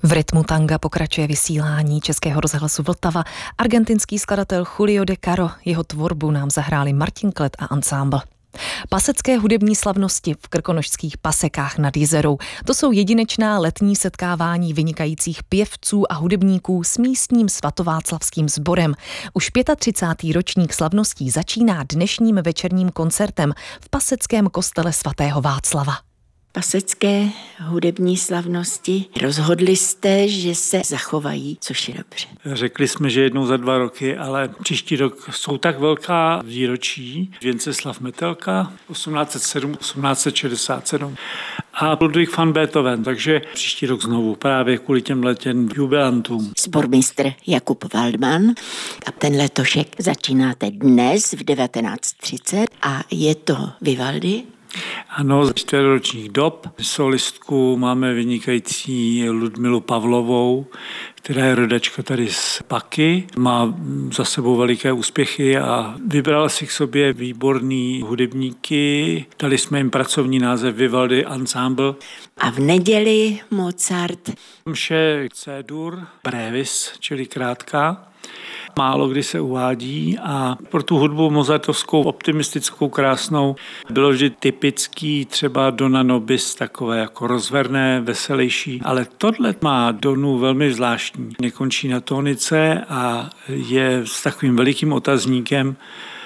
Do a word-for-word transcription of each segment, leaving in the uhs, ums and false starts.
V rytmu tanga pokračuje vysílání Českého rozhlasu Vltava. Argentinský skladatel Julio De Caro, jeho tvorbu nám zahráli Martin Klet a ansámbl. Pasecké hudební slavnosti v krkonošských Pasekách nad Jizerou. To jsou jedinečná letní setkávání vynikajících pěvců a hudebníků s místním svatováclavským sborem. Už třicátý pátý ročník slavností začíná dnešním večerním koncertem v paseckém kostele svatého Václava. Pasecké hudební slavnosti. Rozhodli jste, že se zachovají, což je dobře. Řekli jsme, že jednou za dva roky, ale příští rok jsou tak velká výročí. Věnceslav Metelka, osmnáct set sedm osmnáct set šedesát sedm a Ludwig van Beethoven, takže příští rok znovu právě kvůli těm letěn jubilantům. Sbormistr Jakub Waldman a ten letošek začínáte dnes v devatenáct třicet a je to Vivaldi. Ano, z čtyřročních dob. Solistku máme vynikající Ludmilu Pavlovou, která je rodačka tady z Paky. Má za sebou veliké úspěchy a vybrala si k sobě výborný hudebníky. Dali jsme jim pracovní název Vivaldi Ensemble. A v neděli Mozart. Mše C-dur, brevis, čili krátká. Málo kdy se uvádí a pro tu hudbu mozartovskou, optimistickou, krásnou bylo vždy typický třeba Dona Nobis, takové jako rozverné, veselější, ale tohle má Donu velmi zvláštní. Nekončí na tónice a je s takovým velikým otazníkem,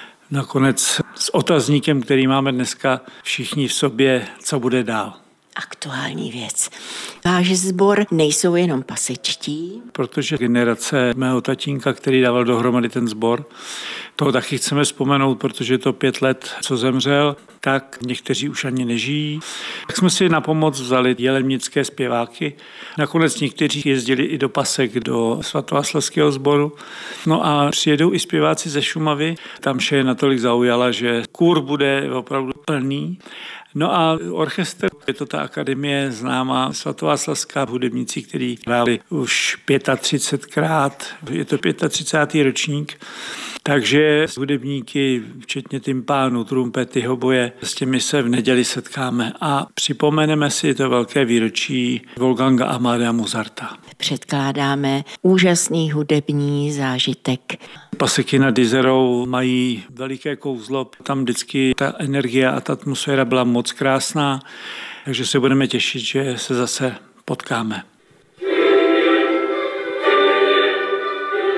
nakonec s otazníkem, který máme dneska všichni v sobě, co bude dál. Aktuální věc. Váš sbor nejsou jenom pasečtí. Protože generace mého tatínka, který dával dohromady ten sbor, toho taky chceme vzpomenout, protože je to pět let, co zemřel, tak někteří už ani nežijí. Tak jsme si na pomoc vzali jelemnické zpěváky. Nakonec někteří jezdili i do Pasek, do svatováclavského sboru. No a přijedou i zpěváci ze Šumavy. Tam vše je natolik zaujala, že kůr bude opravdu plný. No a orchestr, je to ta akademie známá svatováclavská hudebníci, který hráli už třicetpětkrát, je to třicátý pátý ročník, takže hudebníky, včetně tympánu, trumpety, hoboje, s těmi se v neděli setkáme a připomeneme si to velké výročí Wolfganga Amadea Mozarta. Předkládáme úžasný hudební zážitek. Paseky nad Jizerou mají veliké kouzlo, tam vždycky ta energie a ta atmosféra byla moc krásná, takže se budeme těšit, že se zase potkáme.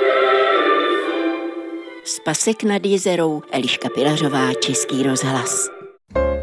Z Pasek nad Jizerou Eliška Pilařová, Český rozhlas.